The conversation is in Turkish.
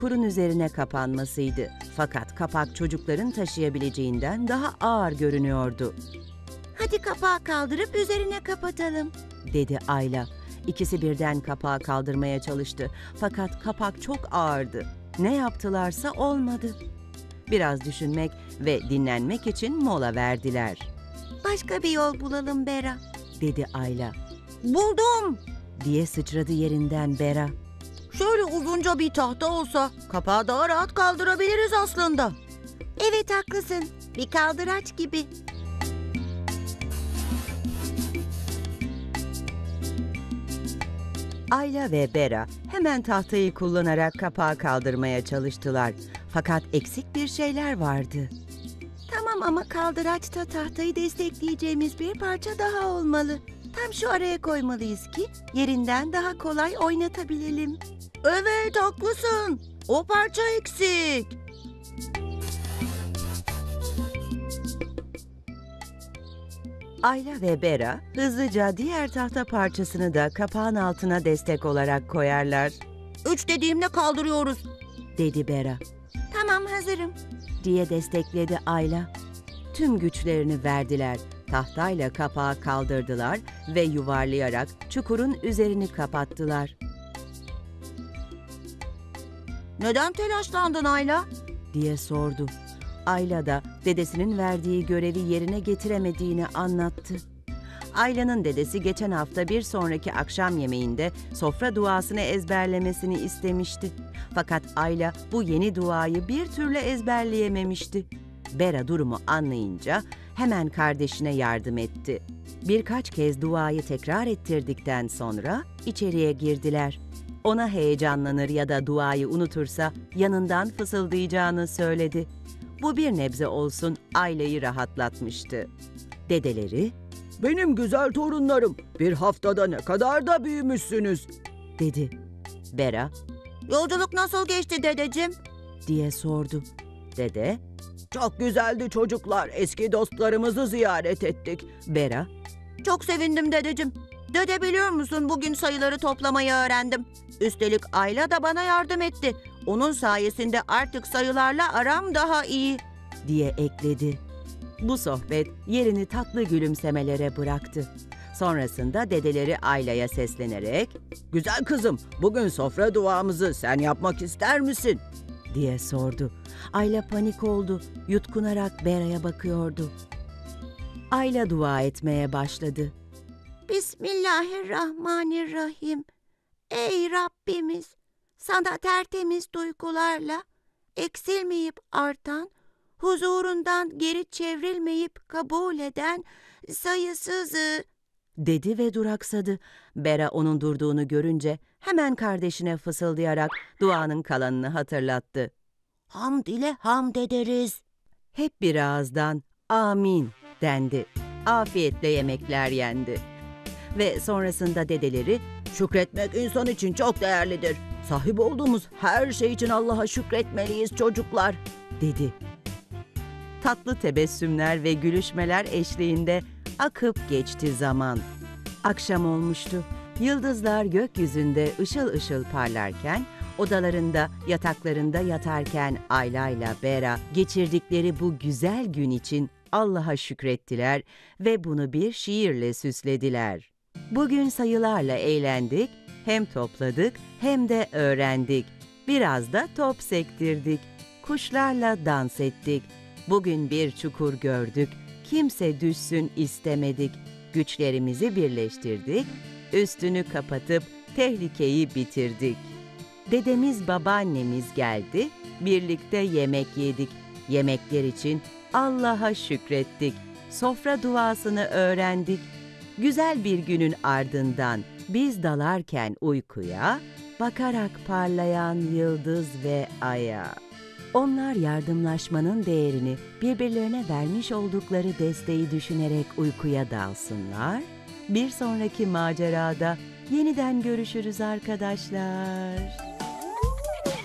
çukurun üzerine kapanmasıydı. Fakat kapak çocukların taşıyabileceğinden daha ağır görünüyordu. "Hadi kapağı kaldırıp üzerine kapatalım," dedi Ayla. İkisi birden kapağı kaldırmaya çalıştı. Fakat kapak çok ağırdı. Ne yaptılarsa olmadı. Biraz düşünmek ve dinlenmek için mola verdiler. "Başka bir yol bulalım Bera," dedi Ayla. "Buldum," diye sıçradı yerinden Bera. "Şöyle uzunca bir tahta olsa kapağı daha rahat kaldırabiliriz aslında." "Evet, haklısın. Bir kaldıraç gibi." Ayla ve Bera hemen tahtayı kullanarak kapağı kaldırmaya çalıştılar. Fakat eksik bir şeyler vardı. "Tamam ama kaldıraçta tahtayı destekleyeceğimiz bir parça daha olmalı. Tam şu araya koymalıyız ki yerinden daha kolay oynatabilelim." "Evet, haklısın. O parça eksik." Ayla ve Bera hızlıca diğer tahta parçasını da kapağın altına destek olarak koyarlar. "Üç dediğimde kaldırıyoruz," dedi Bera. "Tamam, hazırım," diye destekledi Ayla. Tüm güçlerini verdiler. Tahtayla kapağı kaldırdılar ve yuvarlayarak çukurun üzerini kapattılar. "Neden telaşlandın Ayla?" diye sordu. Ayla da dedesinin verdiği görevi yerine getiremediğini anlattı. Ayla'nın dedesi geçen hafta bir sonraki akşam yemeğinde sofra duasını ezberlemesini istemişti. Fakat Ayla bu yeni duayı bir türlü ezberleyememişti. Bera durumu anlayınca hemen kardeşine yardım etti. Birkaç kez duayı tekrar ettirdikten sonra içeriye girdiler. Ona heyecanlanır ya da duayı unutursa yanından fısıldayacağını söyledi. Bu bir nebze olsun Ayla'yı rahatlatmıştı. Dedeleri, "Benim güzel torunlarım, bir haftada ne kadar da büyümüşsünüz," dedi. Bera, "Yolculuk nasıl geçti dedeciğim?" diye sordu. Dede, "Çok güzeldi çocuklar, eski dostlarımızı ziyaret ettik." Bera, "Çok sevindim dedeciğim. Dede, biliyor musun, bugün sayıları toplamayı öğrendim. Üstelik Ayla da bana yardım etti. Onun sayesinde artık sayılarla aram daha iyi," diye ekledi. Bu sohbet yerini tatlı gülümsemelere bıraktı. Sonrasında dedeleri Ayla'ya seslenerek, "Güzel kızım, bugün sofra duamızı sen yapmak ister misin?" diye sordu. Ayla panik oldu, yutkunarak Bera'ya bakıyordu. Ayla dua etmeye başladı. "Bismillahirrahmanirrahim. Ey Rabbimiz, sana tertemiz duygularla, eksilmeyip artan, huzurundan geri çevrilmeyip kabul eden sayısız..." dedi ve duraksadı. Bera onun durduğunu görünce hemen kardeşine fısıldayarak duanın kalanını hatırlattı. "Hamd ile hamd ederiz." Hep bir ağızdan amin dendi. Afiyetle yemekler yendi. Ve sonrasında dedeleri, "Şükretmek insan için çok değerlidir. Sahip olduğumuz her şey için Allah'a şükretmeliyiz çocuklar," dedi. Tatlı tebessümler ve gülüşmeler eşliğinde akıp geçti zaman. Akşam olmuştu. Yıldızlar gökyüzünde ışıl ışıl parlarken, odalarında, yataklarında yatarken Ayla ile Bera geçirdikleri bu güzel gün için Allah'a şükrettiler ve bunu bir şiirle süslediler. Bugün sayılarla eğlendik, hem topladık hem de öğrendik. Biraz da top sektirdik, kuşlarla dans ettik. Bugün bir çukur gördük, kimse düşsün istemedik. Güçlerimizi birleştirdik, üstünü kapatıp tehlikeyi bitirdik. Dedemiz, babaannemiz geldi, birlikte yemek yedik. Yemekler için Allah'a şükrettik. Sofra duasını öğrendik. Güzel bir günün ardından biz dalarken uykuya, bakarak parlayan yıldız ve aya. Onlar yardımlaşmanın değerini, birbirlerine vermiş oldukları desteği düşünerek uykuya dalsınlar. Bir sonraki macerada yeniden görüşürüz arkadaşlar.